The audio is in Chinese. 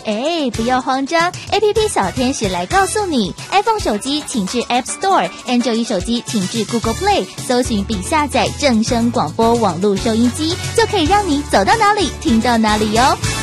不要慌张 ，APP 小天使来告诉你 ，iPhone 手机请至 App Store，Android 手机请至 Google Play， 搜寻并下载正声广播网络收音机，就可以让你走到哪里听到哪里哟。